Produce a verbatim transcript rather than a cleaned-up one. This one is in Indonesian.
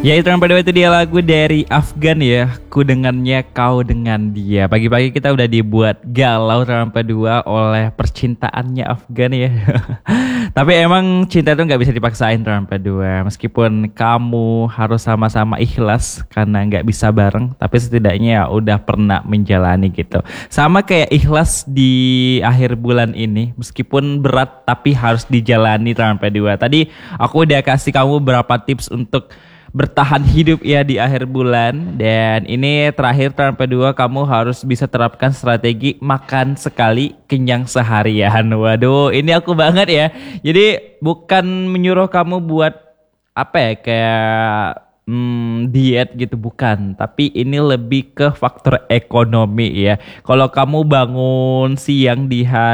Ya itu yang pada itu dia lagu dari Afgan ya. Ku dengannya kau dengan dia. Pagi-pagi kita udah dibuat galau sampai dua oleh percintaannya Afgan ya. Tapi emang cinta itu nggak bisa dipaksain sampai dua. Meskipun kamu harus sama-sama ikhlas karena nggak bisa bareng, tapi setidaknya ya udah pernah menjalani gitu. Sama kayak ikhlas di akhir bulan ini, meskipun berat tapi harus dijalani sampai dua. Tadi aku udah kasih kamu beberapa tips untuk bertahan hidup ya di akhir bulan, dan ini terakhir tahap kedua, kamu harus bisa terapkan strategi makan sekali kenyang seharian. Waduh, ini aku banget ya. Jadi bukan menyuruh kamu buat apa ya, kayak hmm, diet gitu, bukan, tapi ini lebih ke faktor ekonomi ya. Kalau kamu bangun siang di hari